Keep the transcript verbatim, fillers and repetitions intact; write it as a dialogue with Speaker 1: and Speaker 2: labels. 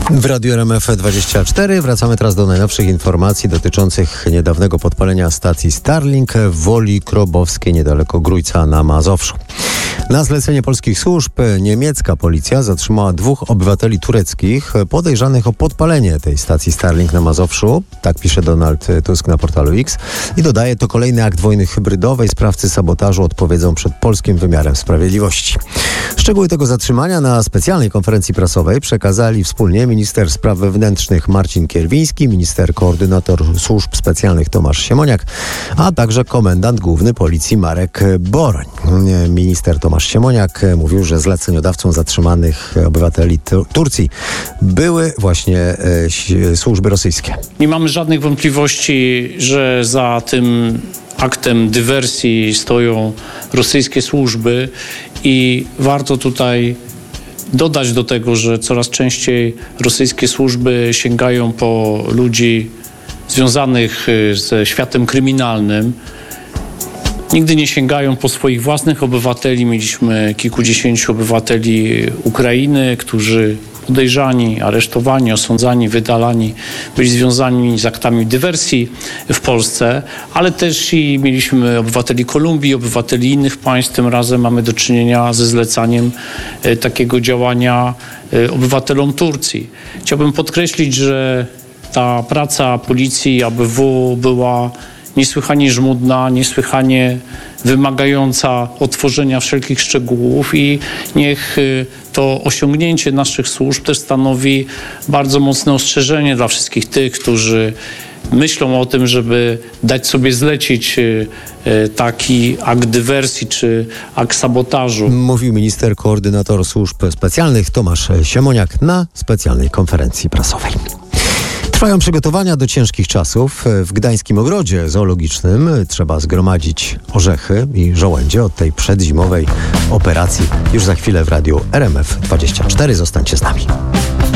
Speaker 1: W Radiu R M F dwadzieścia cztery wracamy teraz do najnowszych informacji dotyczących niedawnego podpalenia stacji Starlink w Woli Krobowskiej niedaleko Grójca na Mazowszu. Na zlecenie polskich służb niemiecka policja zatrzymała dwóch obywateli tureckich podejrzanych o podpalenie tej stacji Starlink na Mazowszu. Tak pisze Donald Tusk na portalu X i dodaje, to kolejny akt wojny hybrydowej. Sprawcy sabotażu odpowiedzą przed polskim wymiarem sprawiedliwości. Szczegóły tego zatrzymania na specjalnej konferencji prasowej przekazali wspólnie minister spraw wewnętrznych Marcin Kierwiński, minister koordynator służb specjalnych Tomasz Siemoniak, a także komendant główny policji Marek Boroń. Minister Tomasz Siemoniak mówił, że zleceniodawcą zatrzymanych obywateli Turcji były właśnie e, służby rosyjskie.
Speaker 2: Nie mamy żadnych wątpliwości, że za tym aktem dywersji stoją rosyjskie służby i warto tutaj dodać do tego, że coraz częściej rosyjskie służby sięgają po ludzi związanych ze światem kryminalnym. Nigdy nie sięgają po swoich własnych obywateli. Mieliśmy kilkudziesięciu obywateli Ukrainy, którzy podejrzani, aresztowani, osądzani, wydalani, byli związani z aktami dywersji w Polsce, ale też i mieliśmy obywateli Kolumbii, obywateli innych państw. Tym razem mamy do czynienia ze zlecaniem e, takiego działania e, obywatelom Turcji. Chciałbym podkreślić, że ta praca policji A B W była niesłychanie żmudna, niesłychanie wymagająca otworzenia wszelkich szczegółów i niech to osiągnięcie naszych służb też stanowi bardzo mocne ostrzeżenie dla wszystkich tych, którzy myślą o tym, żeby dać sobie zlecić taki akt dywersji czy akt sabotażu.
Speaker 1: Mówił minister koordynator służb specjalnych Tomasz Siemoniak na specjalnej konferencji prasowej. Trwają przygotowania do ciężkich czasów. W Gdańskim Ogrodzie Zoologicznym trzeba zgromadzić orzechy i żołędzie od tej przedzimowej operacji. Już za chwilę w radiu R M F dwadzieścia cztery. Zostańcie z nami.